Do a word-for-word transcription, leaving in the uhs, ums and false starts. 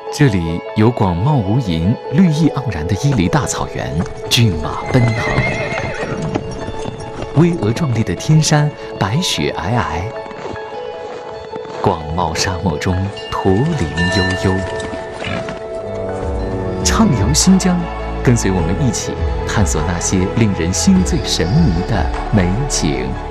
这里有广袤无垠、绿意盎然的伊犁大草原，骏马奔腾；巍峨壮丽的天山，白雪皑皑；广袤沙漠中，驼铃悠悠。畅游新疆，跟随我们一起探索那些令人心醉神迷的美景。